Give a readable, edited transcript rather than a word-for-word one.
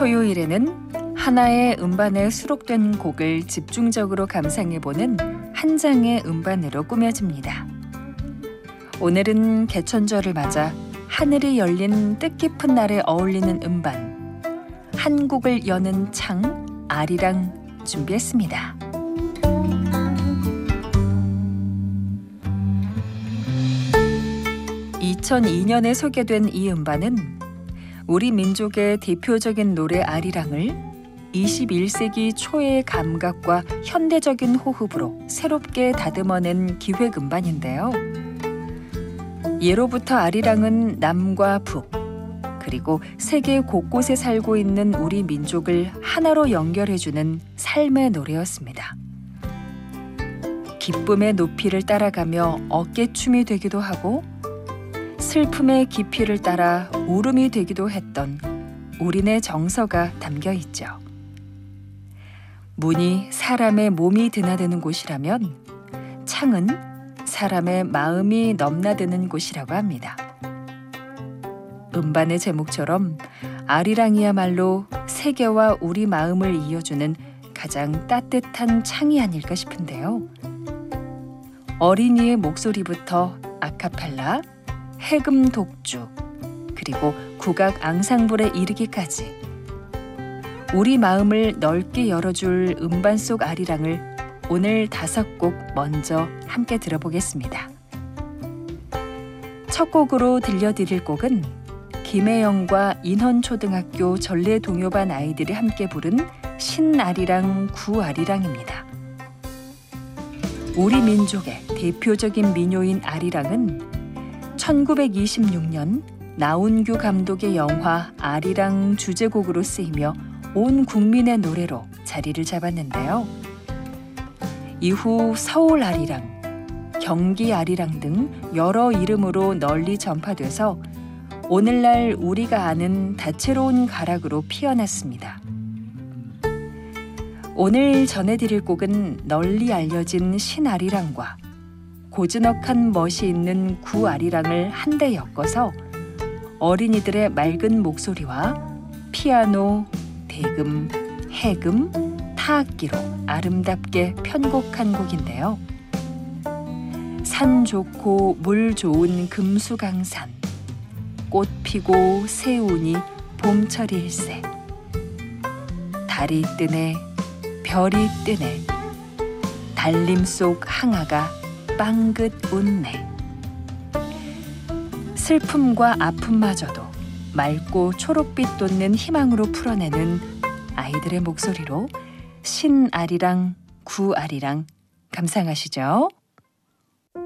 토요일에는 하나의 음반에 수록된 곡을 집중적으로 감상해보는 한 장의 음반으로 꾸며집니다. 오늘은 개천절을 맞아 하늘이 열린 뜻깊은 날에 어울리는 음반, 한국을 여는 창, 아리랑 준비했습니다. (2002년에) 소개된 이 음반은 우리 민족의 대표적인 노래 아리랑을 21세기 초의 감각과 현대적인 호흡으로 새롭게 다듬어낸 기획 음반인데요. 예로부터 아리랑은 남과 북, 그리고 세계 곳곳에 살고 있는 우리 민족을 하나로 연결해주는 삶의 노래였습니다. 기쁨의 높이를 따라가며 어깨춤이 되기도 하고 슬픔의 깊이를 따라 울음이 되기도 했던 우리네 정서가 담겨 있죠. 문이 사람의 몸이 드나드는 곳이라면 창은 사람의 마음이 넘나드는 곳이라고 합니다. 음반의 제목처럼 아리랑이야말로 세계와 우리 마음을 이어주는 가장 따뜻한 창이 아닐까 싶은데요. 어린이의 목소리부터 아카펠라, 해금 독주, 그리고 국악 앙상블에 이르기까지 우리 마음을 넓게 열어줄 음반 속 아리랑을 오늘 5곡 먼저 함께 들어보겠습니다. 첫 곡으로 들려드릴 곡은 김혜영과 인헌초등학교 전래동요반 아이들이 함께 부른 신아리랑 구아리랑입니다. 우리 민족의 대표적인 민요인 아리랑은 1926년 나운규 감독의 영화 아리랑 주제곡으로 쓰이며 온 국민의 노래로 자리를 잡았는데요. 이후 서울 아리랑, 경기 아리랑 등 여러 이름으로 널리 전파돼서 오늘날 우리가 아는 다채로운 가락으로 피어났습니다. 오늘 전해드릴 곡은 널리 알려진 신아리랑과 고즈넉한 멋이 있는 구아리랑을 한데 엮어서 어린이들의 맑은 목소리와 피아노, 대금, 해금, 타악기로 아름답게 편곡한 곡인데요. 산 좋고 물 좋은 금수강산, 꽃 피고 새우니 봄철일세, 달이 뜨네 별이 뜨네, 달림 속 항아가 빵긋 웃네. 슬픔과 아픔마저도 맑고 초록빛 돋는 희망으로 풀어내는 아이들의 목소리로 신아리랑, 구아리랑 감상하시죠.